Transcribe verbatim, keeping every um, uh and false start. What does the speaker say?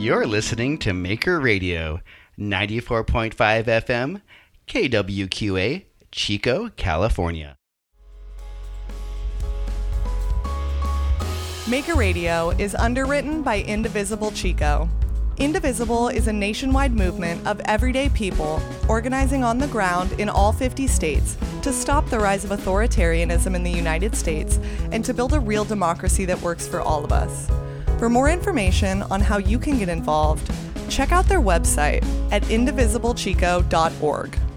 You're listening to Maker Radio, ninety-four point five F M, K W Q A, Chico, California. Maker Radio is underwritten by Indivisible Chico. Indivisible is a nationwide movement of everyday people organizing on the ground in all fifty states to stop the rise of authoritarianism in the United States and to build a real democracy that works for all of us. For more information on how you can get involved, check out their website at indivisible chico dot org.